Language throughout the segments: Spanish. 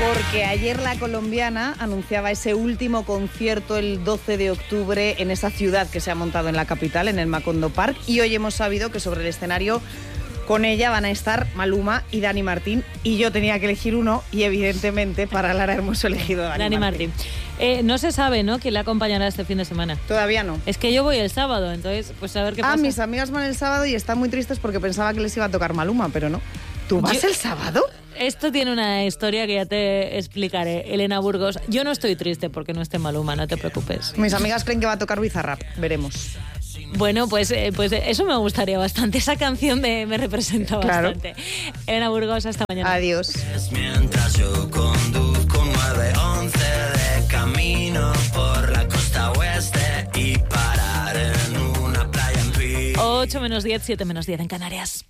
Porque ayer la colombiana anunciaba ese último concierto el 12 de octubre en esa ciudad que se ha montado en la capital, en el Macondo Park, y hoy hemos sabido que sobre el escenario con ella van a estar Maluma y Dani Martín, y yo tenía que elegir uno y evidentemente para Lara hemos elegido a Dani Martín. No se sabe, ¿no?, quién la acompañará este fin de semana. Todavía no. Es que yo voy el sábado, entonces pues a ver qué pasa. Mis amigas van el sábado y están muy tristes porque pensaba que les iba a tocar Maluma, pero no. ¿Tú vas el sábado? Esto tiene una historia que ya te explicaré, Elena Burgos. Yo no estoy triste porque no esté Maluma, no te preocupes. Mis amigas creen que va a tocar Bizarrap, veremos. Bueno, pues eso me gustaría bastante. Esa canción me representa bastante. Elena Burgos, hasta mañana. Adiós. Mientras yo conduzco 911 de camino por la costa oeste y parar en una playa en Pi. 8 menos 10, 7 menos 10 en Canarias.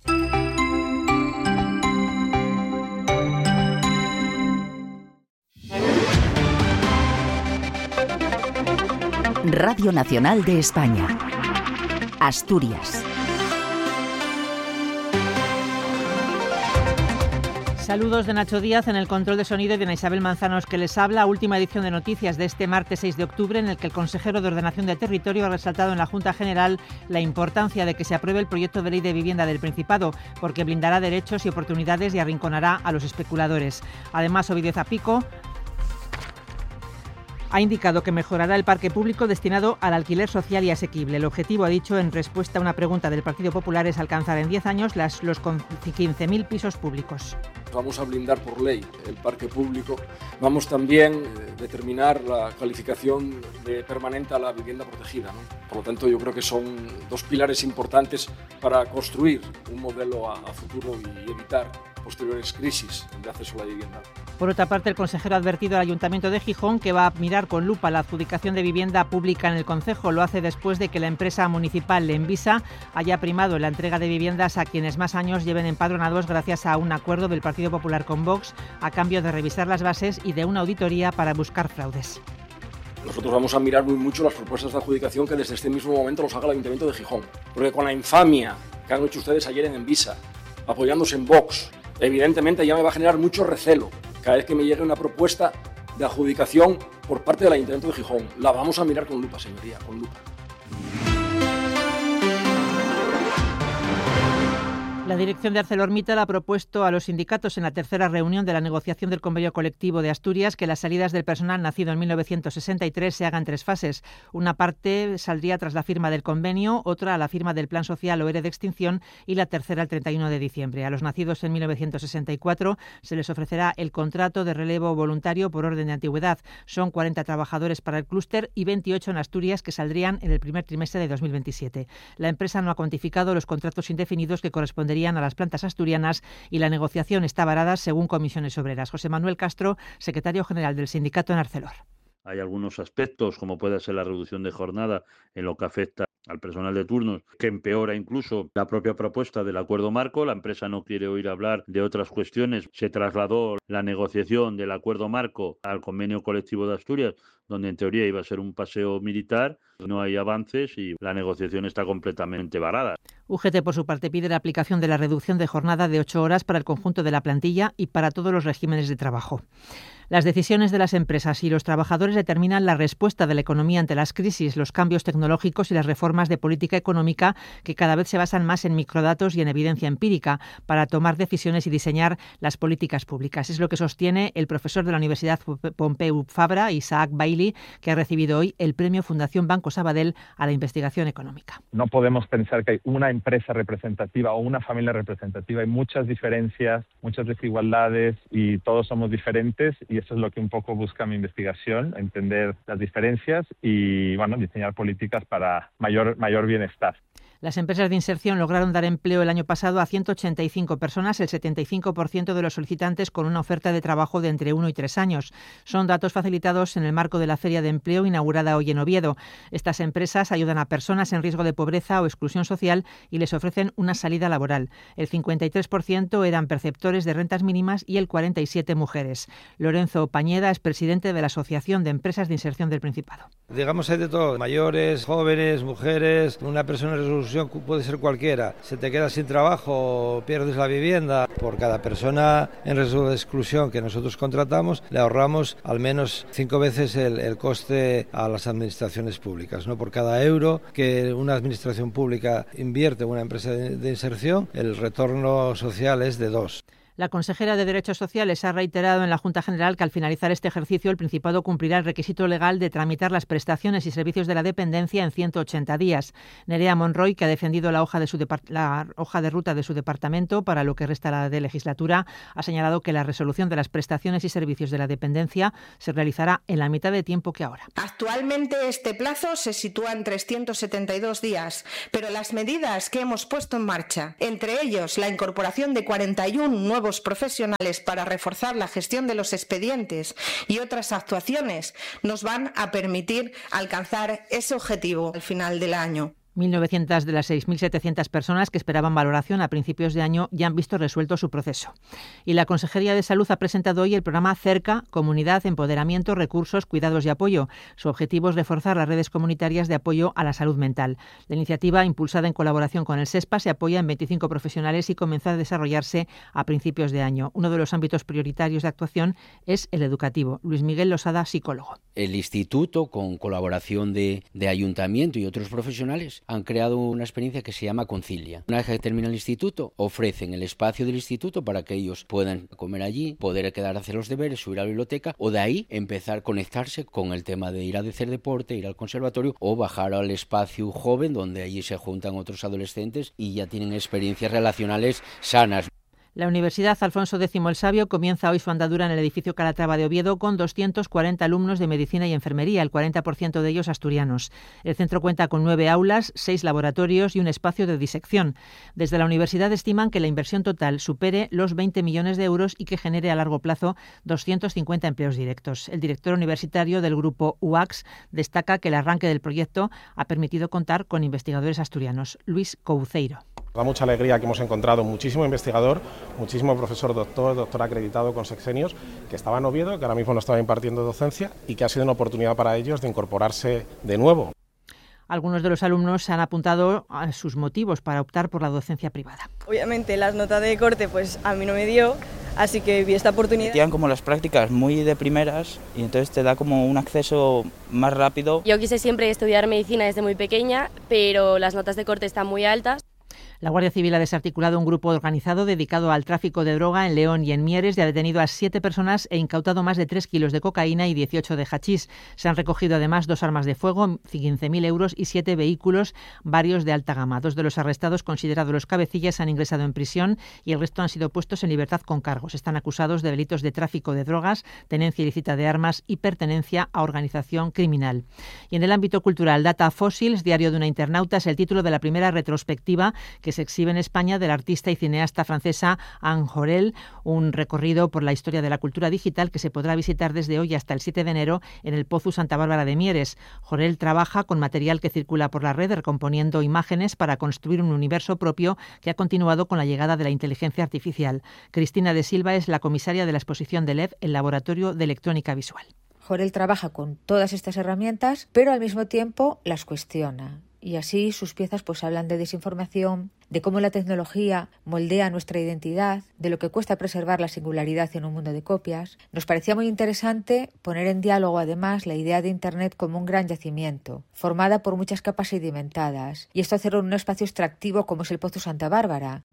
Radio Nacional de España. Asturias. Saludos de Nacho Díaz en el control de sonido y de Ana Isabel Manzanos que les habla. Última edición de noticias de este martes 6 de octubre en el que el consejero de Ordenación de Territorio ha resaltado en la Junta General la importancia de que se apruebe el proyecto de ley de vivienda del Principado porque blindará derechos y oportunidades y arrinconará a los especuladores. Además, Ovidio Zapico ha indicado que mejorará el parque público destinado al alquiler social y asequible. El objetivo, ha dicho en respuesta a una pregunta del Partido Popular, es alcanzar en 10 años los 15.000 pisos públicos. Vamos a blindar por ley el parque público. Vamos también a determinar la calificación de permanente a la vivienda protegida, ¿no? Por lo tanto, yo creo que son dos pilares importantes para construir un modelo a futuro y evitar posteriores crisis de acceso a la vivienda. Por otra parte, el consejero ha advertido al Ayuntamiento de Gijón que va a mirar con lupa la adjudicación de vivienda pública en el concejo. Lo hace después de que la empresa municipal Envisa haya primado la entrega de viviendas a quienes más años lleven empadronados gracias a un acuerdo del Partido Popular con Vox a cambio de revisar las bases y de una auditoría para buscar fraudes. Nosotros vamos a mirar muy mucho las propuestas de adjudicación que desde este mismo momento los haga el Ayuntamiento de Gijón. Porque con la infamia que han hecho ustedes ayer en Envisa, apoyándose en Vox, evidentemente ya me va a generar mucho recelo cada vez que me llegue una propuesta de adjudicación por parte del Ayuntamiento de Gijón. La vamos a mirar con lupa, señoría, con lupa. La dirección de ArcelorMittal ha propuesto a los sindicatos en la tercera reunión de la negociación del convenio colectivo de Asturias que las salidas del personal nacido en 1963 se hagan en 3 fases. Una parte saldría tras la firma del convenio, otra a la firma del plan social o ERE de extinción y la tercera el 31 de diciembre. A los nacidos en 1964 se les ofrecerá el contrato de relevo voluntario por orden de antigüedad. Son 40 trabajadores para el clúster y 28 en Asturias que saldrían en el primer trimestre de 2027. La empresa no ha cuantificado los contratos indefinidos que corresponderían a las plantas asturianas y la negociación está varada según Comisiones Obreras. José Manuel Castro, secretario general del sindicato en Arcelor. Hay algunos aspectos, como puede ser la reducción de jornada en lo que afecta al personal de turnos, que empeora incluso la propia propuesta del acuerdo marco. La empresa no quiere oír hablar de otras cuestiones. Se trasladó la negociación del acuerdo marco al convenio colectivo de Asturias, donde en teoría iba a ser un paseo militar. No hay avances y la negociación está completamente varada. UGT, por su parte, pide la aplicación de la reducción de jornada de 8 horas para el conjunto de la plantilla y para todos los regímenes de trabajo. Las decisiones de las empresas y los trabajadores determinan la respuesta de la economía ante las crisis, los cambios tecnológicos y las reformas de política económica que cada vez se basan más en microdatos y en evidencia empírica para tomar decisiones y diseñar las políticas públicas. Es lo que sostiene el profesor de la Universidad Pompeu Fabra, Isaac Bailey, que ha recibido hoy el premio Fundación Banco Sabadell a la investigación económica. No podemos pensar que hay una empresa representativa o una familia representativa. Hay muchas diferencias, muchas desigualdades y todos somos diferentes. Y eso es lo que un poco busca mi investigación, entender las diferencias y diseñar políticas para mayor bienestar. Las empresas de inserción lograron dar empleo el año pasado a 185 personas, el 75% de los solicitantes con una oferta de trabajo de entre 1 y 3 años. Son datos facilitados en el marco de la Feria de Empleo inaugurada hoy en Oviedo. Estas empresas ayudan a personas en riesgo de pobreza o exclusión social y les ofrecen una salida laboral. El 53% eran perceptores de rentas mínimas y el 47% mujeres. Lorenzo Pañeda es presidente de la Asociación de Empresas de Inserción del Principado. Digamos, hay de todo, mayores, jóvenes, mujeres, una persona en resolución puede ser cualquiera. Se te queda sin trabajo o pierdes la vivienda. Por cada persona en riesgo de exclusión que nosotros contratamos, le ahorramos al menos 5 veces el coste a las administraciones públicas, ¿no? Por cada euro que una administración pública invierte en una empresa de inserción, el retorno social es de 2. La consejera de Derechos Sociales ha reiterado en la Junta General que al finalizar este ejercicio el Principado cumplirá el requisito legal de tramitar las prestaciones y servicios de la dependencia en 180 días. Nerea Monroy, que ha defendido la hoja de ruta de su departamento para lo que resta de legislatura, ha señalado que la resolución de las prestaciones y servicios de la dependencia se realizará en la mitad de tiempo que ahora. Actualmente este plazo se sitúa en 372 días, pero las medidas que hemos puesto en marcha, entre ellos la incorporación de 41 nuevos profesionales para reforzar la gestión de los expedientes y otras actuaciones, nos van a permitir alcanzar ese objetivo al final del año. 1.900 de las 6.700 personas que esperaban valoración a principios de año ya han visto resuelto su proceso. Y la Consejería de Salud ha presentado hoy el programa CERCA, Comunidad, Empoderamiento, Recursos, Cuidados y Apoyo. Su objetivo es reforzar las redes comunitarias de apoyo a la salud mental. La iniciativa, impulsada en colaboración con el SESPA, se apoya en 25 profesionales y comenzó a desarrollarse a principios de año. Uno de los ámbitos prioritarios de actuación es el educativo. Luis Miguel Losada, psicólogo. El instituto, con colaboración de ayuntamiento y otros profesionales, han creado una experiencia que se llama Concilia. Una vez que termina el instituto, ofrecen el espacio del instituto para que ellos puedan comer allí, poder quedar a hacer los deberes, subir a la biblioteca, o de ahí empezar a conectarse con el tema de ir a hacer deporte, ir al conservatorio o bajar al espacio joven, donde allí se juntan otros adolescentes y ya tienen experiencias relacionales sanas. La Universidad Alfonso X el Sabio comienza hoy su andadura en el edificio Calatrava de Oviedo con 240 alumnos de Medicina y Enfermería, el 40% de ellos asturianos. El centro cuenta con 9 aulas, 6 laboratorios y un espacio de disección. Desde la universidad estiman que la inversión total supere los 20 millones de euros y que genere a largo plazo 250 empleos directos. El director universitario del grupo UAX destaca que el arranque del proyecto ha permitido contar con investigadores asturianos. Luis Couceiro. Da mucha alegría que hemos encontrado muchísimo investigador, muchísimo profesor doctor acreditado con sexenios que estaba en Oviedo, que ahora mismo no estaba impartiendo docencia y que ha sido una oportunidad para ellos de incorporarse de nuevo. Algunos de los alumnos han apuntado a sus motivos para optar por la docencia privada. Obviamente las notas de corte pues a mí no me dio, así que vi esta oportunidad. Tienen como las prácticas muy de primeras y entonces te da como un acceso más rápido. Yo quise siempre estudiar medicina desde muy pequeña, pero las notas de corte están muy altas. La Guardia Civil ha desarticulado un grupo organizado dedicado al tráfico de droga en León y en Mieres y ha detenido a 7 personas e incautado más de 3 kilos de cocaína y 18 de hachís. Se han recogido además 2 armas de fuego, 15.000 euros y 7 vehículos, varios de alta gama. 2 de los arrestados, considerados los cabecillas, han ingresado en prisión y el resto han sido puestos en libertad con cargos. Están acusados de delitos de tráfico de drogas, tenencia ilícita de armas y pertenencia a organización criminal. Y en el ámbito cultural, Data Fossils, diario de una internauta, es el título de la primera retrospectiva que se exhibe en España del artista y cineasta francesa Anne Jorel, un recorrido por la historia de la cultura digital que se podrá visitar desde hoy hasta el 7 de enero en el Pozu Santa Bárbara de Mieres. Jorel trabaja con material que circula por la red, recomponiendo imágenes para construir un universo propio que ha continuado con la llegada de la inteligencia artificial. Cristina de Silva es la comisaria de la exposición de LED, el Laboratorio de Electrónica Visual. Jorel trabaja con todas estas herramientas, pero al mismo tiempo las cuestiona. Y así sus piezas pues hablan de desinformación, de cómo la tecnología moldea nuestra identidad, de lo que cuesta preservar la singularidad en un mundo de copias. Nos parecía muy interesante poner en diálogo además la idea de Internet como un gran yacimiento, formada por muchas capas sedimentadas, y esto hacerlo en un espacio extractivo como es el Pozu Santa Bárbara.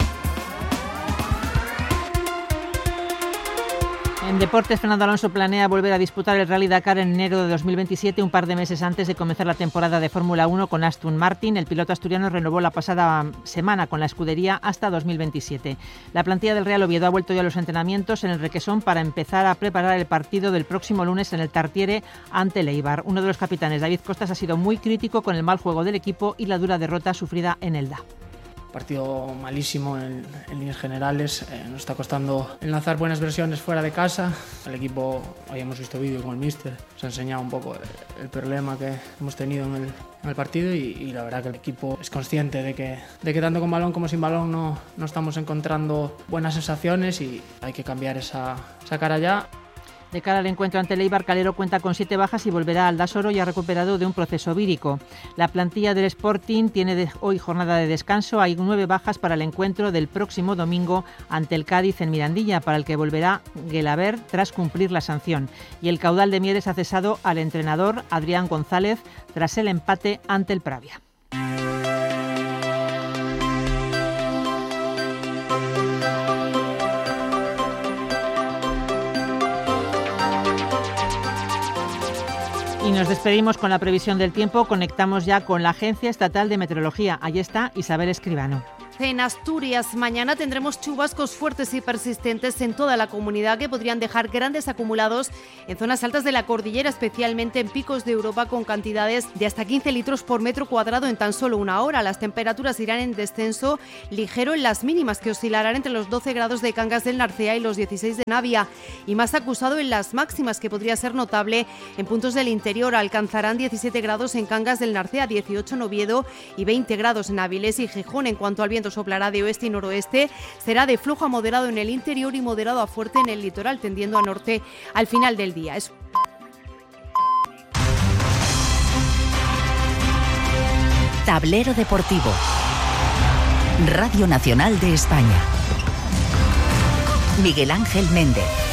En deportes, Fernando Alonso planea volver a disputar el Rally Dakar en enero de 2027, un par de meses antes de comenzar la temporada de Fórmula 1 con Aston Martin. El piloto asturiano renovó la pasada semana con la escudería hasta 2027. La plantilla del Real Oviedo ha vuelto ya a los entrenamientos en el Requesón para empezar a preparar el partido del próximo lunes en el Tartiere ante el Eibar. Uno de los capitanes, David Costas, ha sido muy crítico con el mal juego del equipo y la dura derrota sufrida en Elda. Partido malísimo en líneas generales, nos está costando enlazar buenas versiones fuera de casa. El equipo, hoy hemos visto vídeo con el míster, se ha enseñado un poco el problema que hemos tenido en el partido y la verdad que el equipo es consciente de que tanto con balón como sin balón no estamos encontrando buenas sensaciones y hay que cambiar esa cara ya. De cara al encuentro ante el Eibar, Calero cuenta con 7 bajas y volverá al Aldasoro, ya recuperado de un proceso vírico. La plantilla del Sporting tiene hoy jornada de descanso. Hay 9 bajas para el encuentro del próximo domingo ante el Cádiz en Mirandilla, para el que volverá Guelaber tras cumplir la sanción. Y el Caudal de Mieres ha cesado al entrenador Adrián González tras el empate ante el Pravia. Y nos despedimos con la previsión del tiempo. Conectamos ya con la Agencia Estatal de Meteorología. Allí está Isabel Escribano. En Asturias, mañana tendremos chubascos fuertes y persistentes en toda la comunidad que podrían dejar grandes acumulados en zonas altas de la cordillera, especialmente en picos de Europa, con cantidades de hasta 15 litros por metro cuadrado en tan solo una hora. Las temperaturas irán en descenso ligero en las mínimas, que oscilarán entre los 12 grados de Cangas del Narcea y los 16 de Navia, y más acusado en las máximas, que podría ser notable en puntos del interior. Alcanzarán 17 grados en Cangas del Narcea, 18 en Oviedo y 20 grados en Avilés y Gijón. En cuanto al viento, soplará de oeste y noroeste, será de flujo a moderado en el interior y moderado a fuerte en el litoral, tendiendo a norte al final del día. Tablero Deportivo. Radio Nacional de España. Miguel Ángel Méndez.